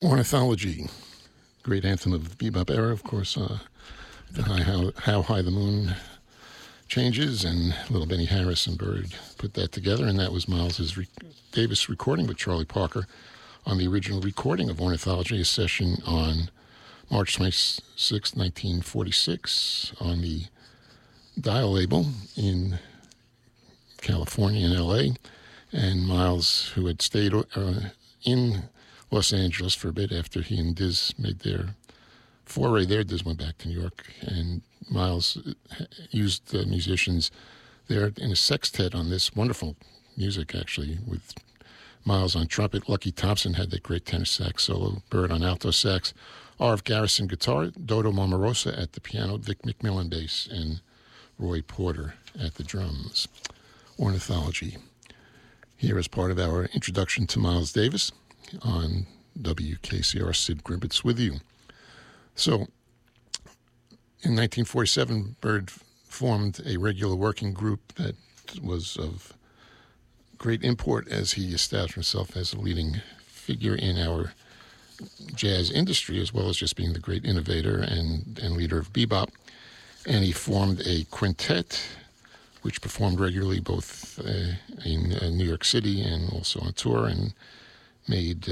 Ornithology, great anthem of the bebop era, of course. How High the Moon Changes, and little Benny Harris and Bird put that together, and that was Miles' Davis recording with Charlie Parker on the original recording of Ornithology, a session on March 26, 1946, on the Dial label in California and L.A., and Miles, who had stayed in Los Angeles for a bit after he and Diz made their foray there. Diz went back to New York, and Miles used musicians there in a sextet on this wonderful music, actually, with Miles on trumpet. Lucky Thompson had that great tenor sax solo, Bird on alto sax, R.F. Garrison guitar, Dodo Marmarosa at the piano, Vic McMillan bass, and Roy Porter at the drums. Ornithology, here as part of our introduction to Miles Davis on WKCR. Sid Gribbets with you. So, in 1947, Bird formed a regular working group that was of great import as he established himself as a leading figure in our jazz industry, as well as just being the great innovator and leader of bebop. And he formed a quintet, which performed regularly both in New York City and also on tour, and made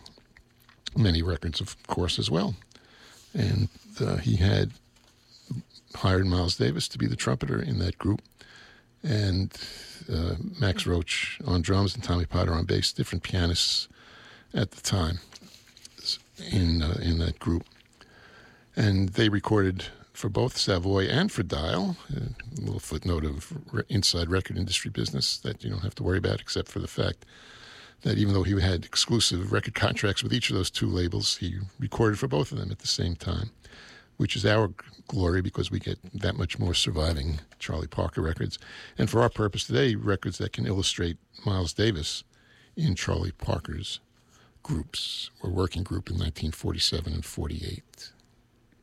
many records, of course, as well. And he had hired Miles Davis to be the trumpeter in that group, and Max Roach on drums and Tommy Potter on bass, different pianists at the time in that group. And they recorded for both Savoy and for Dial, a little footnote of inside record industry business that you don't have to worry about, except for the fact that even though he had exclusive record contracts with each of those two labels, he recorded for both of them at the same time, which is our glory because we get that much more surviving Charlie Parker records. And for our purpose today, records that can illustrate Miles Davis in Charlie Parker's groups, or working group in 1947 and 48.